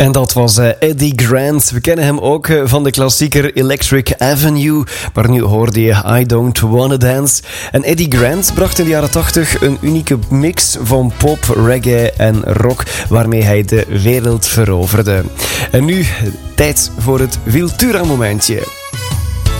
En dat was Eddie Grant. We kennen hem ook van de klassieker Electric Avenue, maar nu hoorde je I Don't Wanna Dance. En Eddie Grant bracht in de jaren 80 een unieke mix van pop, reggae en rock, waarmee hij de wereld veroverde. En nu tijd voor het Wiltura-momentje.